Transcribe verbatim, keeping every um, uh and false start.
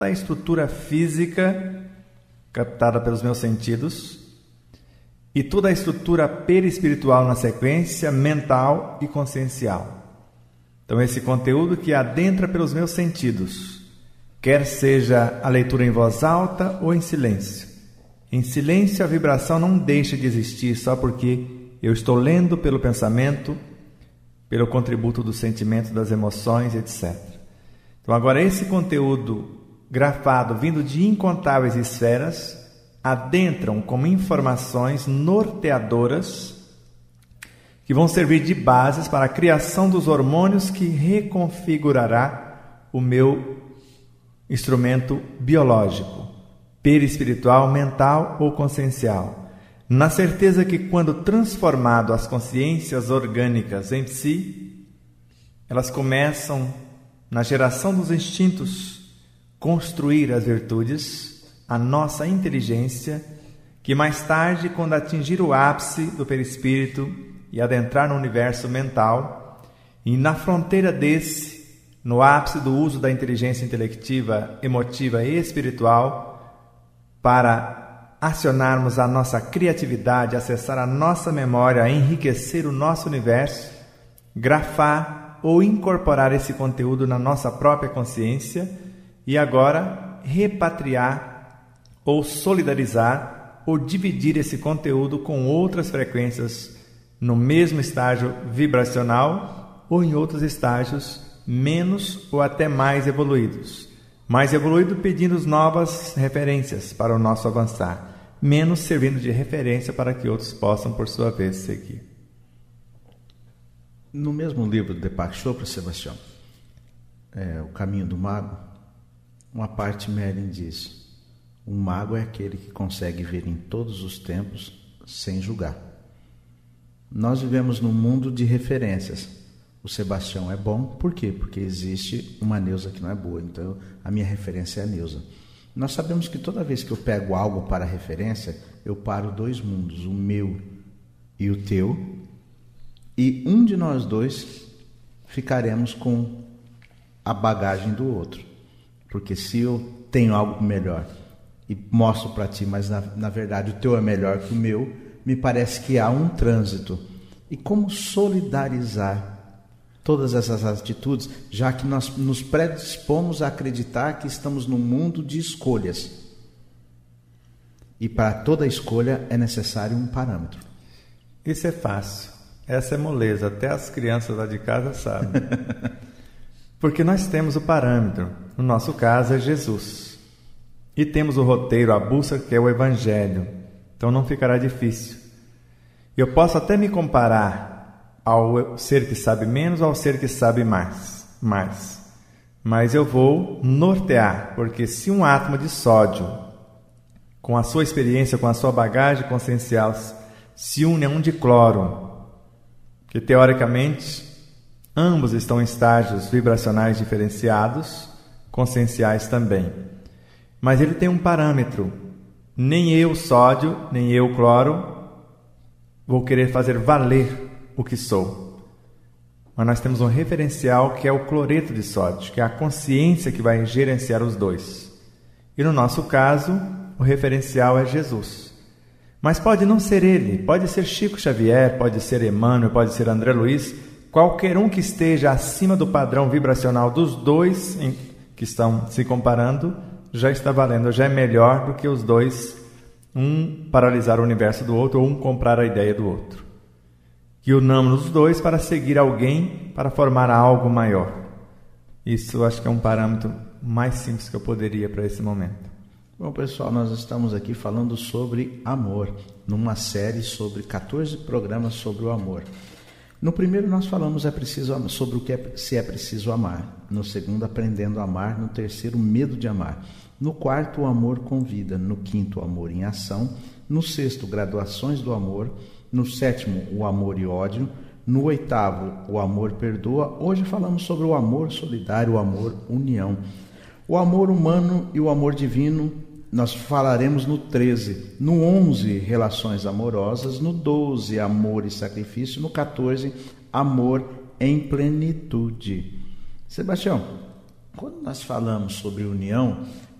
a estrutura física captada pelos meus sentidos e toda a estrutura perispiritual na sequência, mental e consciencial. Então, esse conteúdo que adentra pelos meus sentidos, quer seja a leitura em voz alta ou em silêncio. Em silêncio, a vibração não deixa de existir só porque eu estou lendo pelo pensamento, pelo contributo do sentimento, das emoções, etcétera. Então, agora, esse conteúdo grafado, vindo de incontáveis esferas, adentram como informações norteadoras que vão servir de bases para a criação dos hormônios que reconfigurará o meu instrumento biológico, perispiritual, mental ou consciencial, na certeza que, quando transformado as consciências orgânicas em si, elas começam, na geração dos instintos, construir as virtudes, a nossa inteligência, que mais tarde, quando atingir o ápice do perispírito e adentrar no universo mental, e na fronteira desse, no ápice do uso da inteligência intelectiva, emotiva e espiritual, para acionarmos a nossa criatividade, acessar a nossa memória, enriquecer o nosso universo, grafar ou incorporar esse conteúdo na nossa própria consciência e agora repatriar ou solidarizar ou dividir esse conteúdo com outras frequências no mesmo estágio vibracional ou em outros estágios menos ou até mais evoluídos. Mais evoluído pedindo novas referências para o nosso avançar, menos servindo de referência para que outros possam, por sua vez, seguir. No mesmo livro de Deepak Chopra, Sebastião, é, O Caminho do Mago, uma parte Merlin diz: um mago é aquele que consegue ver em todos os tempos sem julgar. Nós vivemos num mundo de referências. O Sebastião é bom, por quê? Porque existe uma Neuza que não é boa, então a minha referência é a Neuza. Nós sabemos que toda vez que eu pego algo para referência, eu paro dois mundos, o meu e o teu, e um de nós dois ficaremos com a bagagem do outro. Porque se eu tenho algo melhor e mostro para ti, mas na, na verdade o teu é melhor que o meu, me parece que há um trânsito. E como solidarizar todas essas atitudes, já que nós nos predispomos a acreditar que estamos num mundo de escolhas. E para toda escolha é necessário um parâmetro. Isso é fácil. Essa é moleza. Até as crianças lá de casa sabem. Porque nós temos o parâmetro. No nosso caso é Jesus. E temos o roteiro, a bússola, que é o Evangelho. Então não ficará difícil. Eu posso até me comparar ao ser que sabe menos ou ao ser que sabe mais. mais. Mas eu vou nortear, porque se um átomo de sódio, com a sua experiência, com a sua bagagem consciencial, se une a um de cloro, que teoricamente ambos estão em estágios vibracionais diferenciados, conscienciais também. Mas ele tem um parâmetro. Nem eu, sódio, nem eu, cloro, vou querer fazer valer o que sou. Mas nós temos um referencial que é o cloreto de sódio, que é a consciência que vai gerenciar os dois. E no nosso caso, o referencial é Jesus. Mas pode não ser ele, pode ser Chico Xavier, pode ser Emmanuel, pode ser André Luiz, qualquer um que esteja acima do padrão vibracional dos dois em, que estão se comparando, já está valendo, já é melhor do que os dois, um paralisar o universo do outro ou um comprar a ideia do outro. Que unamos os dois para seguir alguém, para formar algo maior. Isso eu acho que é um parâmetro mais simples que eu poderia para esse momento. Bom, pessoal, nós estamos aqui falando sobre amor, numa série sobre quatorze programas sobre o amor. No primeiro nós falamos é preciso, sobre o que é, se é preciso amar. No segundo, aprendendo a amar. No terceiro, medo de amar. No quarto, o amor convida. No quinto, o amor em ação. No sexto, graduações do amor. No sétimo, o amor e ódio. No oitavo, o amor perdoa. Hoje falamos sobre o amor solidário, o amor união. O amor humano e o amor divino nós falaremos no treze. No onze, relações amorosas. No doze, amor e sacrifício. No quatorze, amor em plenitude. Sebastião, quando nós falamos sobre união,